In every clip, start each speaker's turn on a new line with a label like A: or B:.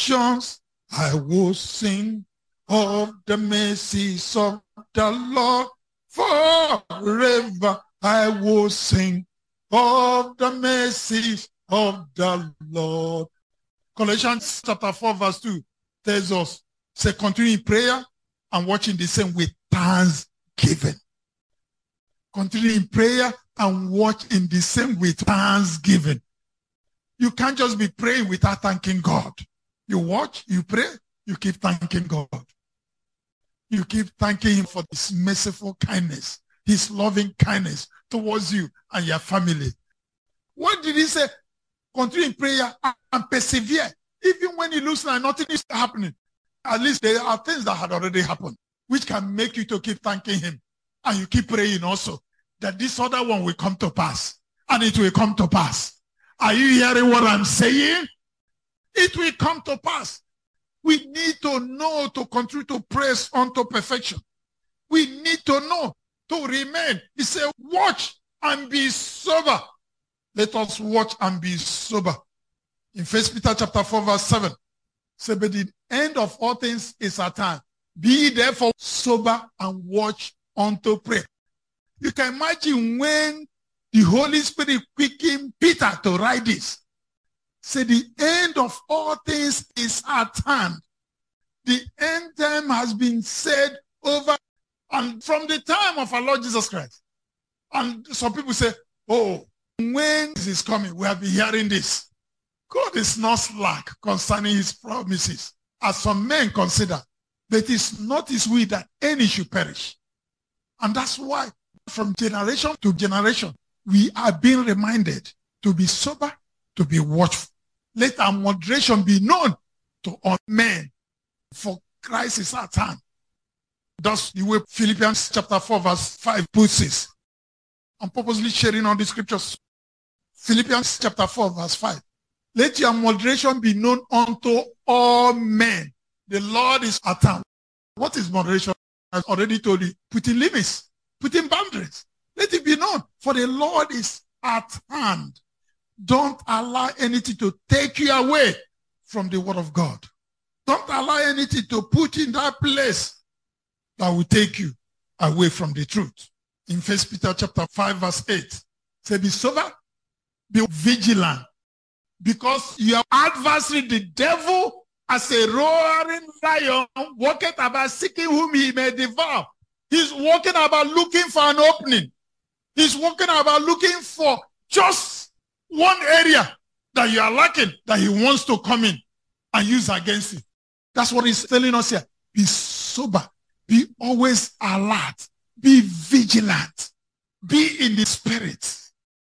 A: nations I will sing of the mercies of the Lord. Forever I will sing of the mercies of the Lord. Colossians chapter 4 verse 2 tells us, say, continue in prayer and watching the same with thanksgiving. Continue in prayer and watch in the same with thanksgiving. You can't just be praying without thanking God. You watch, you pray, you keep thanking God. You keep thanking him for his merciful kindness, his loving kindness towards you and your family. What did he say? Continue in prayer and persevere. Even when it looks like nothing is happening, at least there are things that had already happened, which can make you to keep thanking him. And you keep praying also that this other one will come to pass. And it will come to pass. Are you hearing what I'm saying? It will come to pass. We need to know to continue to press unto perfection. We need to know to remain. He said, watch and be sober. Let us watch and be sober. In 1 Peter chapter 4 verse 7, say, but the end of all things is at hand. Be therefore sober and watch unto prayer. You can imagine when the Holy Spirit quickened Peter to write this. Say, the end of all things is at hand. The end time has been said over and from the time of our Lord Jesus Christ. And some people say, oh, when this is coming, we have been hearing this. God is not slack concerning his promises, as some men consider. But it's not his will that any should perish. And that's why from generation to generation, we are being reminded to be sober, to be watchful. Let our moderation be known to all men, for Christ is at hand. That's the way Philippians chapter 4 verse 5 puts it. I'm purposely sharing all the scriptures. Philippians chapter 4 verse 5. Let your moderation be known unto all men. The Lord is at hand. What is moderation? I've already told you. Putting limits, putting boundaries. Let it be known, for the Lord is at hand. Don't allow anything to take you away from the word of God. Don't allow anything to put in that place that will take you away from the truth. In 1 Peter chapter 5 verse 8, say, be sober, be vigilant, because your adversary, the devil, as a roaring lion, walketh about seeking whom he may devour. He's walking about looking for an opening. He's walking about looking for just one area that you are lacking, that he wants to come in and use against you. That's what he's telling us here. Be sober. Be always alert. Be vigilant. Be in the spirit.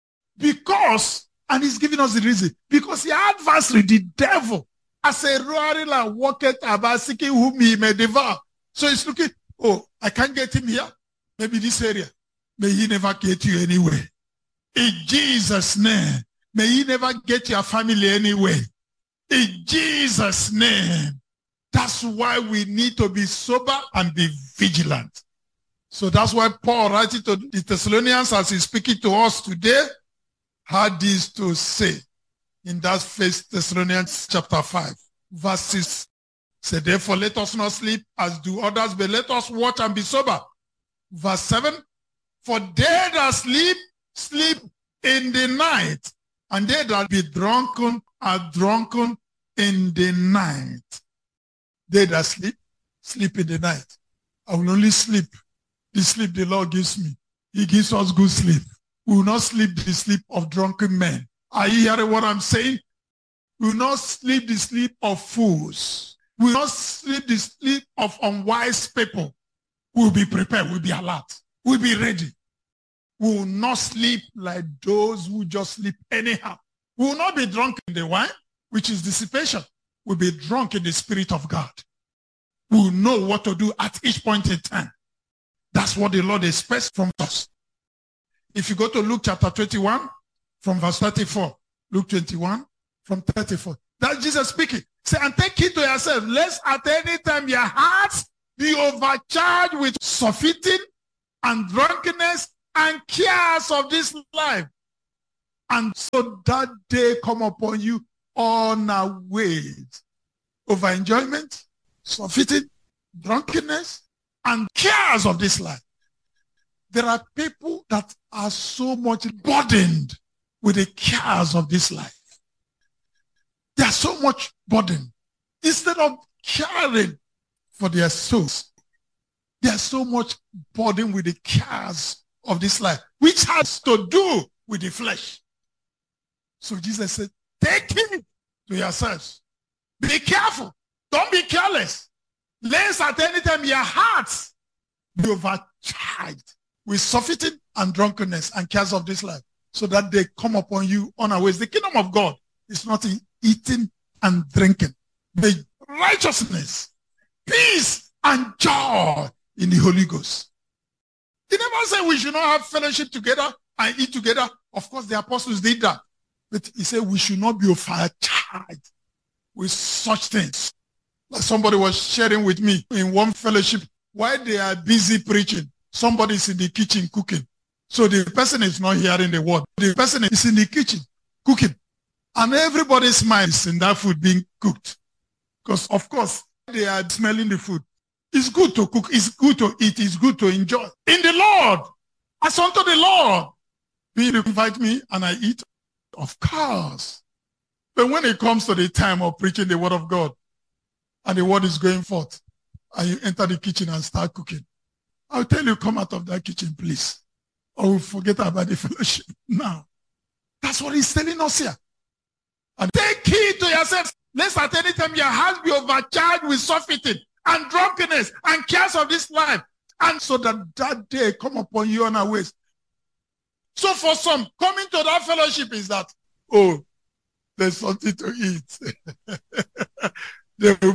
A: Because, and he's giving us the reason, because the adversary, the devil, as a roaring lion, walketh about seeking whom he may devour. So he's looking, oh, I can't get him here. Maybe this area. May he never get you anyway. In Jesus' name. May he never get your family anyway. In Jesus' name. That's why we need to be sober and be vigilant. So that's why Paul, writing to the Thessalonians as he's speaking to us today, had this to say in that 1 Thessalonians chapter 5, verse 6. Say, therefore, let us not sleep as do others, but let us watch and be sober. Verse 7, for they that sleep, sleep in the night, and they that be drunken are drunken in the night. They that sleep, sleep in the night. I will only sleep the sleep the Lord gives me. He gives us good sleep. We will not sleep the sleep of drunken men. Are you hearing what I'm saying? We will not sleep the sleep of fools. We will not sleep the sleep of unwise people. We will be prepared. We will be alert. We will be ready. We will not sleep like those who just sleep anyhow. We will not be drunk in the wine, which is dissipation. We'll be drunk in the Spirit of God. We will know what to do at each point in time. That's what the Lord expects from us. If you go to Luke chapter 21, from verse 34, Luke 21, from 34, that's Jesus speaking. Say, and take heed to yourself, lest at any time your hearts be overcharged with surfeiting and drunkenness and cares of this life. And so that day come upon you unawares. over-enjoyment, surfeiting, drunkenness, and cares of this life. There are people that are so much burdened with the cares of this life. They are so much burdened. Instead of caring for their souls, they are so much burdened with the cares of this life, which has to do with the flesh. So Jesus said, take heed to yourselves. Be careful. Don't be careless. Lest at any time your hearts be overcharged with surfeiting and drunkenness and cares of this life, so that they come upon you unawares. The kingdom of God is not in eating and drinking, but righteousness, peace, and joy in the Holy Ghost. He never said we should not have fellowship together and eat together. Of course, the apostles did that. But he said we should not be overcharged with such things. Like somebody was sharing with me in one fellowship, while they are busy preaching, somebody is in the kitchen cooking. So the person is not hearing the word. The person is in the kitchen cooking. And everybody's mind is in that food being cooked. Because, of course, they are smelling the food. It's good to cook. It's good to eat. It's good to enjoy. In the Lord, as unto the Lord, you invite me and I eat. Of course. But when it comes to the time of preaching the word of God, and the word is going forth, and you enter the kitchen and start cooking, I'll tell you, come out of that kitchen, please. Or we'll forget about the fellowship now. That's what he's telling us here. And take heed to yourselves, lest at any time your hearts be overcharged with surfeiting and drunkenness and cares of this life, and so that day come upon you unawares. So for some, coming to that fellowship is that, oh, there's something to eat. There will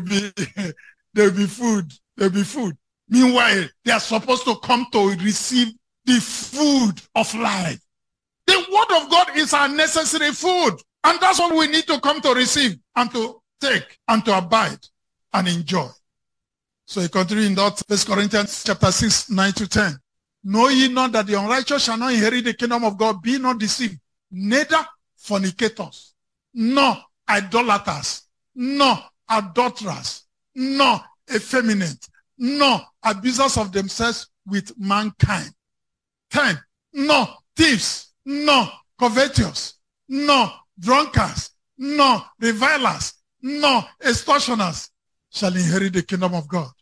A: be food. There will be food. Meanwhile, they are supposed to come to receive the food of life. The word of God is our necessary food. And that's what we need to come to receive and to take and to abide and enjoy. So he continued in that 1 Corinthians chapter 6, 9 to 10. Know ye not that the unrighteous shall not inherit the kingdom of God? Be not deceived. Neither fornicators, nor idolaters, nor adulterers, nor effeminate, nor abusers of themselves with mankind. 10. Nor thieves, nor covetous, nor drunkards, nor revilers, nor extortioners shall inherit the kingdom of God.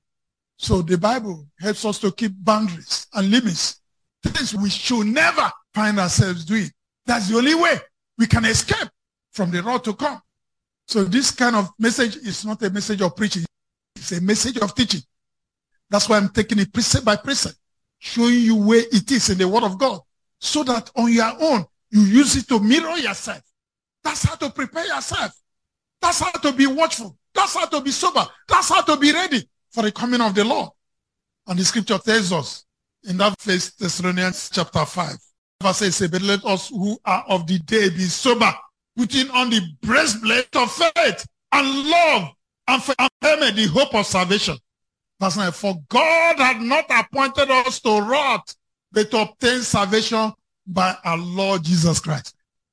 A: So the Bible helps us to keep boundaries and limits, things we should never find ourselves doing. That's the only way we can escape from the wrath to come. So this kind of message is not a message of preaching. It's a message of teaching. That's why I'm taking it precept by precept, showing you where it is in the word of God, so that on your own, you use it to mirror yourself. That's how to prepare yourself. That's how to be watchful. That's how to be sober. That's how to be ready for the coming of the Lord. And the scripture tells us in that 1 Thessalonians chapter 5, verse 8, but let us who are of the day be sober, putting on the breastplate of faith and love, and for the hope of salvation. Verse 9, for God had not appointed us to wrath, but to obtain salvation by our Lord Jesus Christ.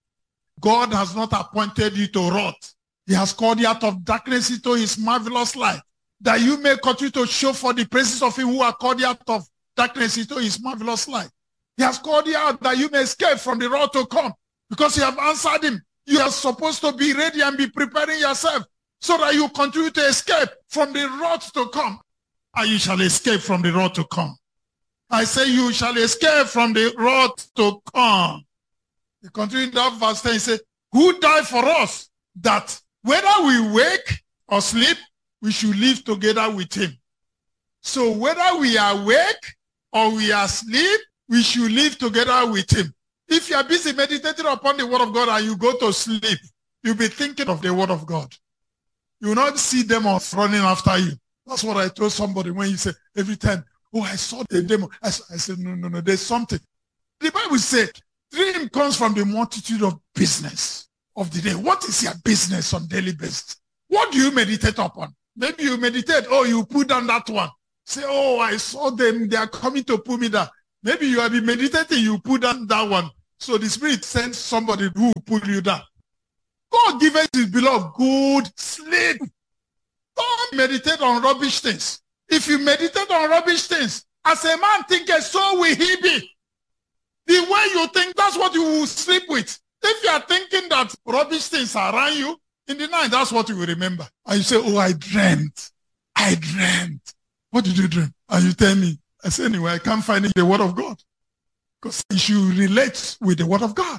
A: God has not appointed you to wrath. He has called you out of darkness into his marvelous light, that you may continue to show for the praises of him who has called you out of darkness into his marvelous light. He has called you out that you may escape from the wrath to come, because you have answered him. You are supposed to be ready and be preparing yourself so that you continue to escape from the wrath to come. And you shall escape from the wrath to come. I say you shall escape from the wrath to come. He continued that verse 10, he said, who died for us, that whether we wake or sleep, we should live together with him. So whether we are awake or we are asleep, we should live together with him. If you are busy meditating upon the word of God and you go to sleep, you'll be thinking of the word of God. You will not see demons running after you. That's what I told somebody when he said every time, oh, I saw the demon. I said, no, there's something. The Bible said, dream comes from the multitude of business of the day. What is your business on daily basis? What do you meditate upon? Maybe you meditate, oh, you put down that one. Say, oh, I saw them. They are coming to pull me down. Maybe you have been meditating, you put down that one. So the Spirit sends somebody who will pull you down. God gives his beloved good sleep. Don't meditate on rubbish things. If you meditate on rubbish things, as a man thinketh, so will he be. The way you think, that's what you will sleep with. If you are thinking that rubbish things are around you, in the night, that's what you will remember. And you say, oh, I dreamt. I dreamt. What did you dream? And you tell me. I say, anyway, I can't find it in the Word of God. Because you should relate with the Word of God.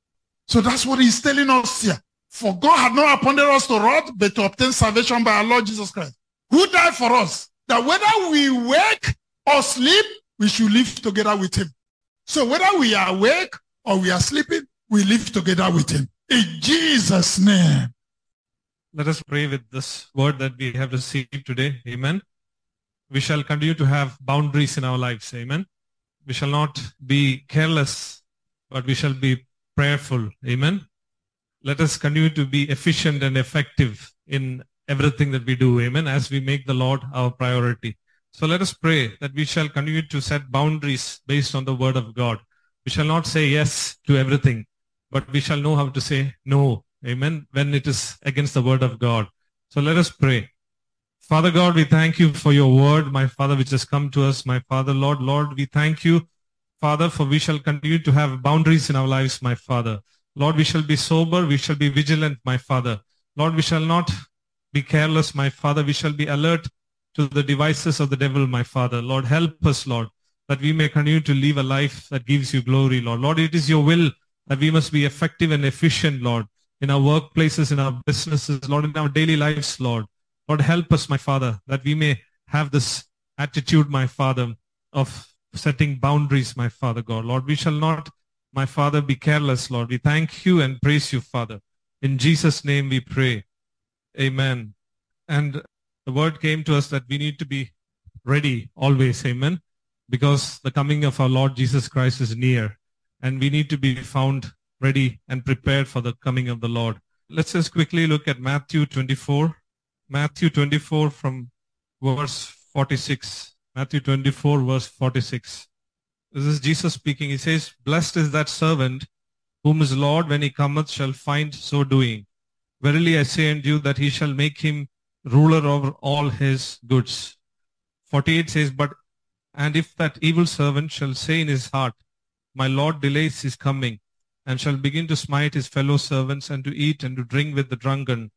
A: So that's what he's telling us here. For God had not appointed us to wrath, but to obtain salvation by our Lord Jesus Christ, who died for us, that whether we wake or sleep, we should live together with him. So whether we are awake or we are sleeping, we live together with him. In Jesus' name.
B: Let us pray with this word that we have received today. Amen. We shall continue to have boundaries in our lives. Amen. We shall not be careless, but we shall be prayerful. Amen. Let us continue to be efficient and effective in everything that we do. Amen. As we make the Lord our priority. So let us pray that we shall continue to set boundaries based on the word of God. We shall not say yes to everything, but we shall know how to say no. Amen. When it is against the word of God. So let us pray. Father God, we thank you for your word, my Father, which has come to us, my Father. Lord, we thank you, Father, for we shall continue to have boundaries in our lives, my Father. Lord, we shall be sober. We shall be vigilant, my Father. Lord, we shall not be careless, my Father. We shall be alert to the devices of the devil, my Father. Lord, help us, Lord, that we may continue to live a life that gives you glory, Lord. Lord, it is your will that we must be effective and efficient, Lord, in our workplaces, in our businesses, Lord, in our daily lives, Lord. Lord, help us, my Father, that we may have this attitude, my Father, of setting boundaries, my Father God. Lord, we shall not, my Father, be careless, Lord. We thank you and praise you, Father. In Jesus' name we pray. Amen. And the word came to us that we need to be ready always. Amen. Because the coming of our Lord Jesus Christ is near. And we need to be found ready and prepared for the coming of the Lord. Let's just quickly look at Matthew 24. Matthew 24 from verse 46. Matthew 24 verse 46. This is Jesus speaking. He says, blessed is that servant whom his Lord when he cometh shall find so doing. Verily I say unto you that he shall make him ruler over all his goods. 48 says, and if that evil servant shall say in his heart, my Lord delays his coming, and shall begin to smite his fellow servants, and to eat and to drink with the drunken,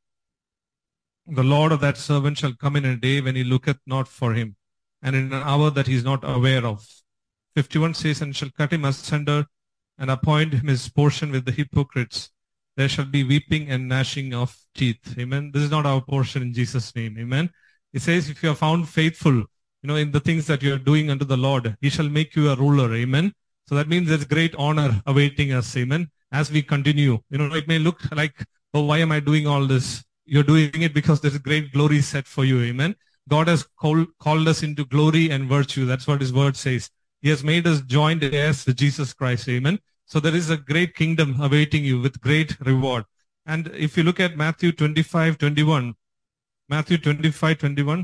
B: the Lord of that servant shall come in a day when he looketh not for him, and in an hour that he is not aware of. 51 says, and shall cut him asunder, and appoint him his portion with the hypocrites. There shall be weeping and gnashing of teeth. Amen. This is not our portion in Jesus' name. Amen. It says, if you are found faithful, in the things that you are doing unto the Lord, he shall make you a ruler. Amen. So that means there's great honor awaiting us. Amen. As we continue, it may look like, oh, why am I doing all this? You're doing it because there's a great glory set for you. Amen. God has called us into glory and virtue. That's what his word says. He has made us joint heirs with Jesus Christ. Amen. So there is a great kingdom awaiting you with great reward. And if you look at Matthew 25:21, Matthew 25:21,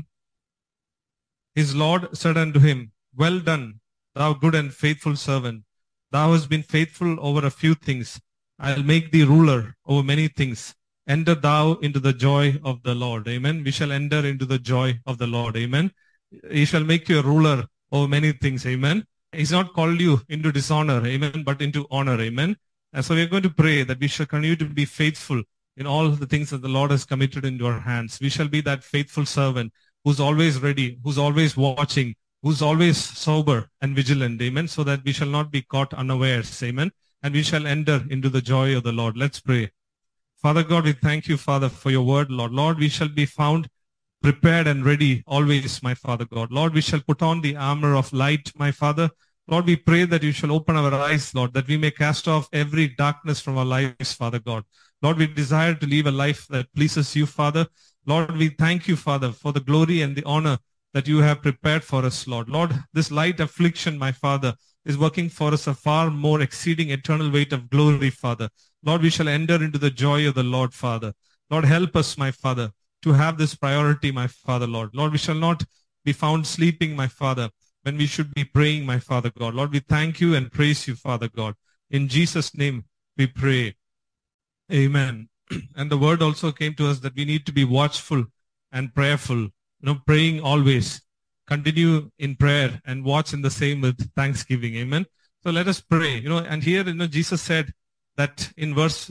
B: his Lord said unto him, well done, thou good and faithful servant. Thou hast been faithful over a few things. I'll make thee ruler over many things. Enter thou into the joy of the Lord. Amen. We shall enter into the joy of the Lord. Amen. He shall make you a ruler over many things. Amen. He's not called you into dishonor. Amen. But into honor. Amen. And so we're going to pray that we shall continue to be faithful in all the things that the Lord has committed into our hands. We shall be that faithful servant who's always ready, who's always watching, who's always sober and vigilant. Amen. So that we shall not be caught unawares. Amen. And we shall enter into the joy of the Lord. Let's pray. Father God, we thank you, Father, for your word, Lord. Lord, we shall be found prepared and ready always, my Father God. Lord, we shall put on the armor of light, my Father. Lord, we pray that you shall open our eyes, Lord, that we may cast off every darkness from our lives, Father God. Lord, we desire to live a life that pleases you, Father. Lord, we thank you, Father, for the glory and the honor that you have prepared for us, Lord. Lord, this light affliction, my Father, is working for us a far more exceeding eternal weight of glory, Father. Lord, we shall enter into the joy of the Lord, Father. Lord, help us, my Father, to have this priority, my Father, Lord. Lord, we shall not be found sleeping, my Father, when we should be praying, my Father God. Lord, we thank you and praise you, Father God. In Jesus' name we pray. Amen. And the word also came to us that we need to be watchful and prayerful, praying always. Continue in prayer and watch in the same with thanksgiving. Amen. So let us pray, and here, Jesus said that in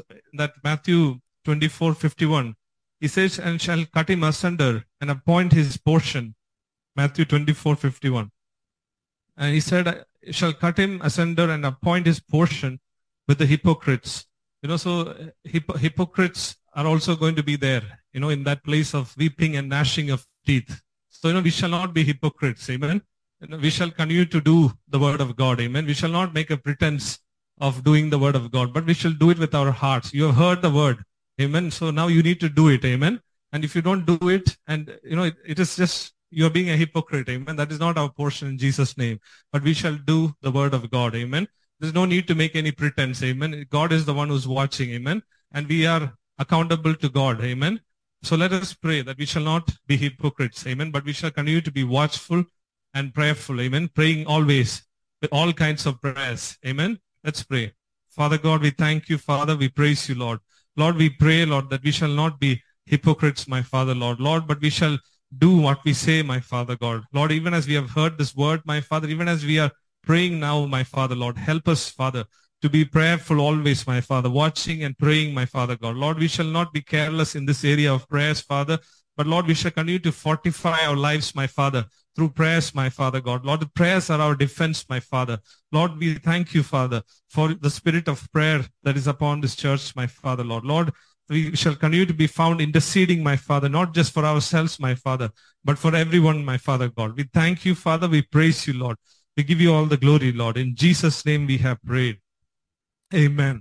B: Matthew 24:51, he says, and shall cut him asunder and appoint his portion. Matthew 24:51. And he said, shall cut him asunder and appoint his portion with the hypocrites. So hypocrites are also going to be there, in that place of weeping and gnashing of teeth. So, we shall not be hypocrites. Amen. We shall continue to do the word of God. Amen. We shall not make a pretense of doing the word of God, but we shall do it with our hearts. You have heard the word. Amen. So now you need to do it. Amen. And if you don't do it, and it is just, you're being a hypocrite. Amen. That is not our portion in Jesus' name, but we shall do the word of God. Amen. There's no need to make any pretense. Amen. God is the one who's watching. Amen. And we are accountable to God. Amen. So let us pray that we shall not be hypocrites. Amen. But we shall continue to be watchful and prayerful. Amen. Praying always with all kinds of prayers. Amen. Let's pray. Father God, we thank you, Father. We praise you, Lord. Lord, we pray, Lord, that we shall not be hypocrites, my Father, Lord. Lord, but we shall do what we say, my Father God. Lord, even as we have heard this word, my Father, even as we are praying now, my Father, Lord, help us, Father, to be prayerful always, my Father, watching and praying, my Father God. Lord, we shall not be careless in this area of prayers, Father, but Lord, we shall continue to fortify our lives, my Father, through prayers, my Father God. Lord, the prayers are our defense, my Father. Lord, we thank you, Father, for the spirit of prayer that is upon this church, my Father, Lord. Lord, we shall continue to be found interceding, my Father, not just for ourselves, my Father, but for everyone, my Father God. We thank you, Father. We praise you, Lord. We give you all the glory, Lord. In Jesus' name we have prayed. Amen.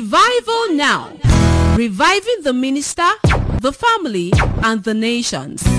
C: Revival now. Reviving the minister, the family, and the nations.